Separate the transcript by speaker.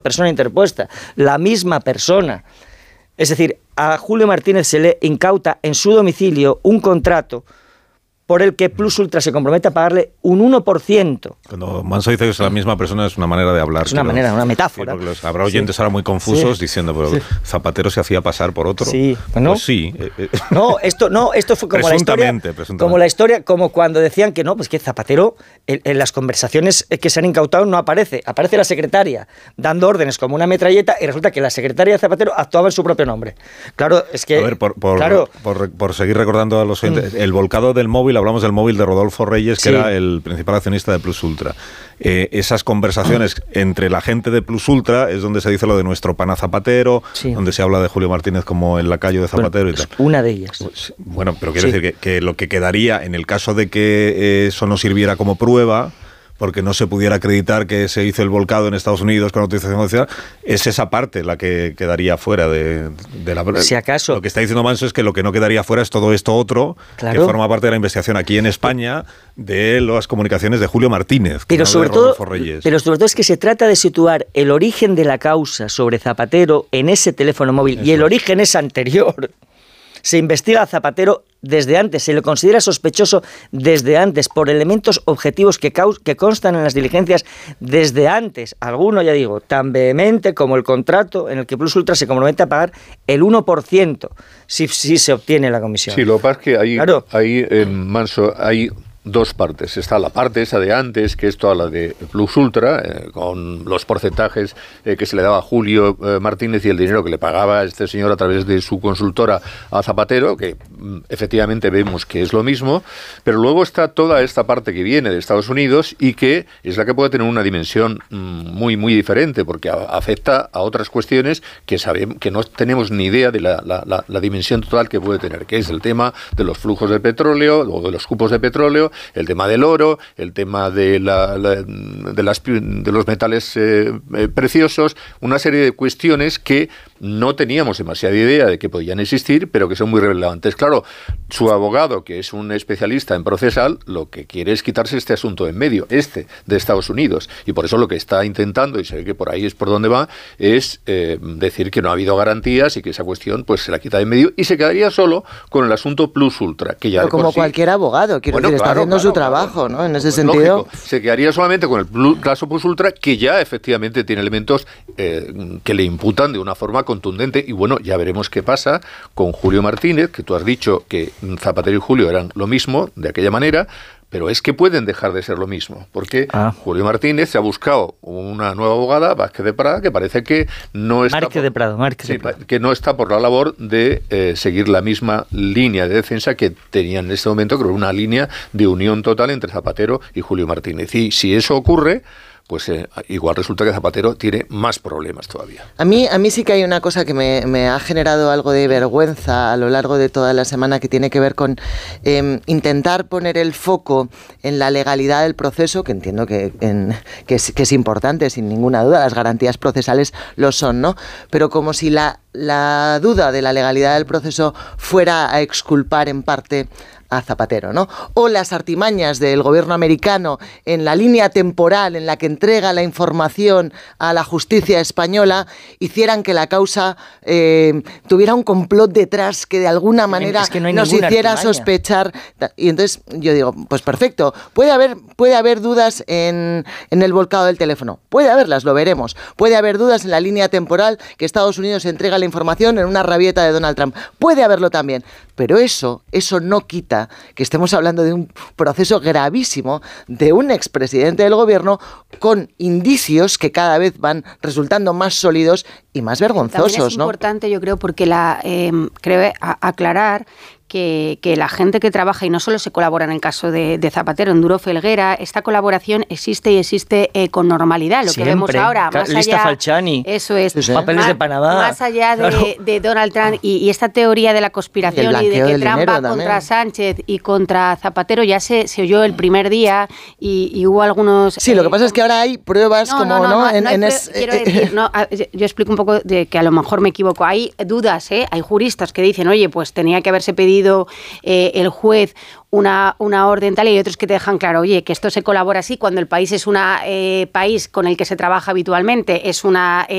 Speaker 1: persona interpuesta, la misma persona. Es decir, a Julio Martínez se le incauta en su domicilio un contrato por el que Plus Ultra se compromete a pagarle un 1%.
Speaker 2: Cuando Manso dice que es la misma persona, es una manera de hablar.
Speaker 1: Es una manera, una metáfora.
Speaker 2: Sí, porque habrá oyentes ahora muy confusos diciendo, pero Zapatero se hacía pasar por otro.
Speaker 1: Sí, bueno,
Speaker 2: pues sí.
Speaker 1: Esto fue como la historia, como cuando decían que no, pues que Zapatero en las conversaciones que se han incautado no aparece la secretaria dando órdenes como una metralleta y resulta que la secretaria de Zapatero actuaba en su propio nombre. Claro, es que...
Speaker 2: A ver, por seguir recordando a los oyentes, el volcado del móvil, hablamos del móvil de Rodolfo Reyes, que era el principal accionista de Plus Ultra. Esas conversaciones entre la gente de Plus Ultra es donde se dice lo de nuestro pana Zapatero, donde se habla de Julio Martínez como el lacayo de Zapatero y tal.
Speaker 1: Una de ellas.
Speaker 2: Bueno, pero quiero decir que lo que quedaría en el caso de que eso no sirviera como prueba, porque no se pudiera acreditar que se hizo el volcado en Estados Unidos con autorización judicial, es esa parte la que quedaría fuera de la...
Speaker 1: Si acaso...
Speaker 2: Lo que está diciendo Manso es que lo que no quedaría fuera es todo esto otro, que forma parte de la investigación aquí en España de las comunicaciones de Julio Martínez,
Speaker 1: pero sobre todo es que se trata de situar el origen de la causa sobre Zapatero en ese teléfono móvil, y el origen es anterior. Se investiga a Zapatero desde antes, se le considera sospechoso desde antes, por elementos objetivos que constan en las diligencias desde antes. Alguno, ya digo, tan vehemente como el contrato en el que Plus Ultra se compromete a pagar el 1% si se obtiene la comisión.
Speaker 3: Sí, lo que pasa es que ahí en Manso hay dos partes. Está la parte esa de antes, que es toda la de Plus Ultra, con los porcentajes que se le daba a Julio Martínez y el dinero que le pagaba este señor a través de su consultora a Zapatero, que efectivamente vemos que es lo mismo, pero luego está toda esta parte que viene de Estados Unidos y que es la que puede tener una dimensión muy, muy diferente, porque afecta a otras cuestiones que sabemos que no tenemos ni idea de la dimensión total que puede tener, que es el tema de los flujos de petróleo o de los cupos de petróleo, el tema del oro, el tema de los metales preciosos, una serie de cuestiones que no teníamos demasiada idea de que podían existir, pero que son muy relevantes. Claro, su abogado, que es un especialista en procesal, lo que quiere es quitarse este asunto en medio, de Estados Unidos, y por eso lo que está intentando, y se ve que por ahí es por donde va, es decir que no ha habido garantías y que esa cuestión pues se la quita de en medio y se quedaría solo con el asunto Plus Ultra, que ya
Speaker 4: como cualquier abogado, quiero decir, está haciendo su trabajo, ¿no? En ese sentido.
Speaker 3: Lógico, se quedaría solamente con el caso Plus Ultra, que ya efectivamente tiene elementos que le imputan de una forma contundente, y bueno, ya veremos qué pasa con Julio Martínez, que tú has dicho que Zapatero y Julio eran lo mismo, de aquella manera, pero es que pueden dejar de ser lo mismo, porque Julio Martínez se ha buscado una nueva abogada, Vázquez de Prada, que parece que no está que no está por la labor de seguir la misma línea de defensa que tenían en este momento, creo, una línea de unión total entre Zapatero y Julio Martínez. Y si eso ocurre, pues igual resulta que Zapatero tiene más problemas todavía.
Speaker 4: A mí sí que hay una cosa que me ha generado algo de vergüenza a lo largo de toda la semana, que tiene que ver con intentar poner el foco en la legalidad del proceso, que entiendo que es importante, sin ninguna duda, las garantías procesales lo son, ¿no? Pero como si la duda de la legalidad del proceso fuera a exculpar en parte a Zapatero, ¿no? O las artimañas del gobierno americano en la línea temporal en la que entrega la información a la justicia española hicieran que la causa tuviera un complot detrás que de alguna manera nos hiciera sospechar. Y entonces yo digo, pues perfecto, puede haber dudas en el volcado del teléfono, puede haberlas, lo veremos. Puede haber dudas en la línea temporal que Estados Unidos entrega la información en una rabieta de Donald Trump, puede haberlo también, pero eso no quita que estemos hablando de un proceso gravísimo de un expresidente del gobierno con indicios que cada vez van resultando más sólidos y más vergonzosos.
Speaker 5: También es importante, yo creo, porque creo aclarar que la gente que trabaja, y no solo se colabora en el caso de Zapatero, en Duro Felguera, esta colaboración existe con normalidad. Lo que vemos ahora, más
Speaker 1: lista
Speaker 5: allá,
Speaker 1: Falciani,
Speaker 5: eso es,
Speaker 1: papeles de Panamá,
Speaker 5: más allá de Donald Trump y esta teoría de la conspiración y de que Trump va contra Sánchez y contra Zapatero, ya se oyó el primer día y hubo algunos...
Speaker 4: Sí, lo que pasa es que ahora hay pruebas
Speaker 5: quiero decir, yo explico un poco de que a lo mejor me equivoco. Hay dudas, hay juristas que dicen, oye, pues tenía que haberse pedido el juez una orden tal, y hay otros que te dejan claro, oye, que esto se colabora así cuando el país es un país con el que se trabaja habitualmente, es una